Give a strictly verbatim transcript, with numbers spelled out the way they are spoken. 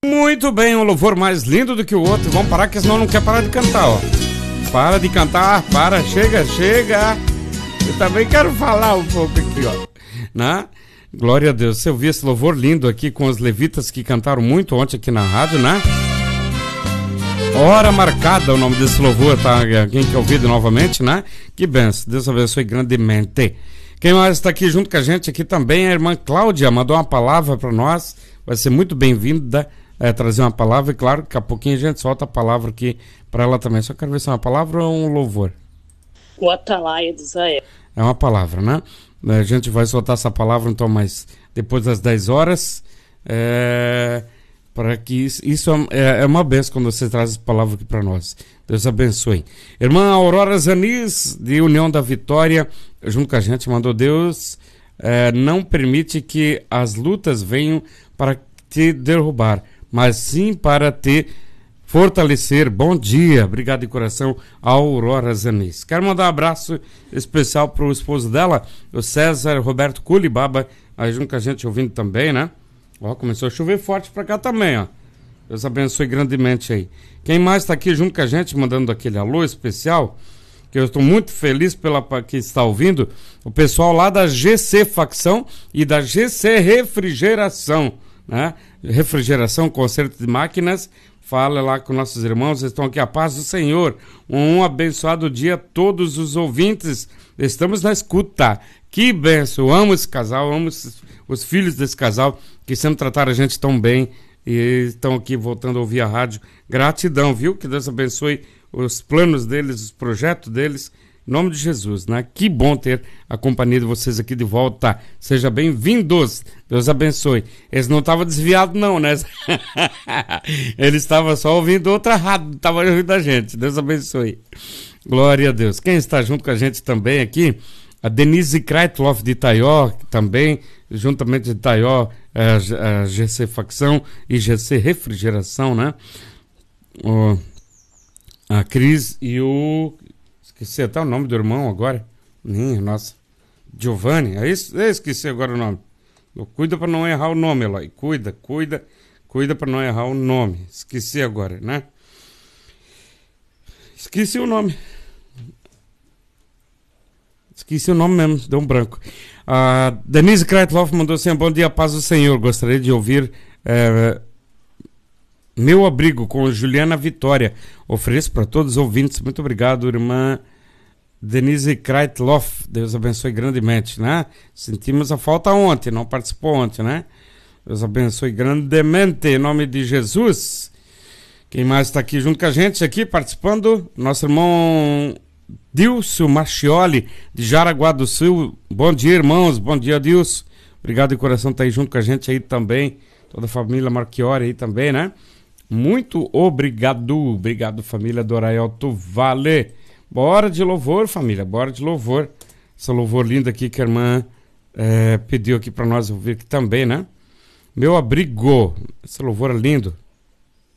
Muito bem, um louvor mais lindo do que o outro. Vamos parar, que senão não quer parar de cantar, ó. Para de cantar, para, chega, chega. Eu também quero falar um pouco aqui, ó. Né? Glória a Deus. Você ouviu esse louvor lindo aqui com os levitas que cantaram muito ontem aqui na rádio, né? Hora marcada, o nome desse louvor, tá? Quem quer ouvir novamente, né? Que benção. Deus abençoe grandemente. Quem mais está aqui junto com a gente aqui também é a irmã Cláudia, mandou uma palavra para nós. Vai ser muito bem-vinda é, trazer uma palavra. E claro, daqui a pouquinho a gente solta a palavra aqui para ela também. Só quero ver se é uma palavra ou um louvor. O Atalaia de Israel. É uma palavra, né? A gente vai soltar essa palavra então mais depois das dez horas. É, para que isso, isso é, é uma benção quando você traz essa palavra aqui para nós. Deus abençoe. Irmã Aurora Zanis, de União da Vitória, junto com a gente, mandou: Deus é, não permite que as lutas venham para te derrubar, mas sim para te fortalecer. Bom dia, obrigado de coração, Aurora Zanis. Quero mandar um abraço especial para o esposo dela, o César Roberto Culibaba, aí junto com a gente ouvindo também, né? Ó, começou a chover forte para cá também, ó. Deus abençoe grandemente aí. Quem mais está aqui junto com a gente, mandando aquele alô especial, que eu estou muito feliz pela que está ouvindo, o pessoal lá da G C Facção e da G C Refrigeração, né? Refrigeração, conserto de máquinas. Fala lá com nossos irmãos, estão aqui, a paz do Senhor. Um abençoado dia a todos os ouvintes. Estamos na escuta. Que benção, eu amo esse casal, amo os, os filhos desse casal, que sempre trataram a gente tão bem e estão aqui voltando a ouvir a rádio. Gratidão, viu? Que Deus abençoe os planos deles, os projetos deles. Em nome de Jesus, né? Que bom ter a companhia de vocês aqui de volta. Sejam bem-vindos. Deus abençoe. Eles não estavam desviados, não, né? Eles estavam só ouvindo outra rádio, estavam ouvindo a gente. Deus abençoe. Glória a Deus. Quem está junto com a gente também aqui, a Denise Kreitloff de Itaió, também, juntamente de Itaió, a, a G C Facção e G C Refrigeração, né? O, a Cris e o... Esqueci até o nome do irmão agora. Minha, nossa. Giovanni, é isso? Eu esqueci agora o nome. Cuida para não errar o nome, Eloy. Cuida, cuida, cuida para não errar o nome. Esqueci agora, né? Esqueci o nome. Esqueci o nome mesmo, deu um branco. A Denise Kreitloff mandou assim: bom dia, paz do Senhor. Gostaria de ouvir é, Meu Abrigo com Juliana Vitória. Ofereço para todos os ouvintes. Muito obrigado, irmã Denise Kreitloff. Deus abençoe grandemente, né? Sentimos a falta ontem, não participou ontem, né? Deus abençoe grandemente, em nome de Jesus. Quem mais está aqui junto com a gente, aqui participando? Nosso irmão Dilcio Marchioli, de Jaraguá do Sul. Bom dia, irmãos. Bom dia, Dilcio. Obrigado de coração, tá aí junto com a gente aí também. Toda a família Marchiori aí também, né? Muito obrigado. Obrigado, família do Araialto Vale. Bora de louvor, família. Bora de louvor. Esse louvor lindo aqui que a irmã é, pediu aqui para nós ouvir aqui também, né? Meu Abrigo. Esse louvor é lindo.